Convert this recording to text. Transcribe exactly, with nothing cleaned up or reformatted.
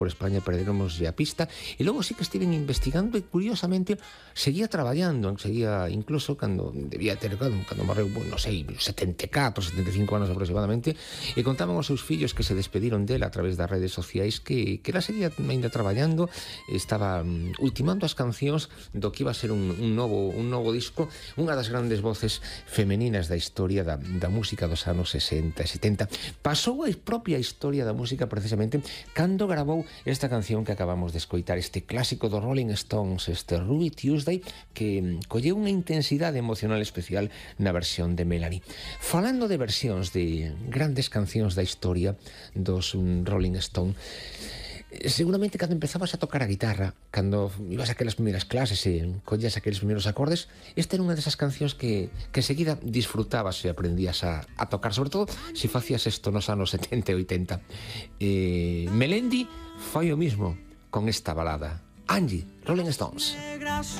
por España perderemos a pista, e logo sí que estiven investigando e curiosamente seguía traballando, seguía incluso cando debía ter, cando morreu, non sei, setenta e catro, setenta e cinco anos aproximadamente, e contaban aos seus fillos que se despediron dela a través das redes sociais que, que ela seguía ainda traballando, estaba um, ultimando as cancións do que iba a ser un, un, novo, un novo disco, unha das grandes voces femeninas da historia da, da música dos anos sesenta e setenta. Pasou a propia historia da música precisamente cando gravou esta canción que acabamos de escoitar, este clásico dos Rolling Stones, este Ruby Tuesday, que colleu unha intensidade emocional especial na versión de Melanie. Falando de versións de grandes cancións da historia dos Rolling Stones, seguramente cando empezabas a tocar a guitarra, cando ibas a aquelas primeiras clases e collías aqueles primeiros acordes, esta era unha desas cancións que, que seguida disfrutabas e aprendías a, a tocar, sobre todo se facías isto nos anos setenta e oitenta. Eh, Melendi fai o mismo con esta balada. Angie, Rolling Stones.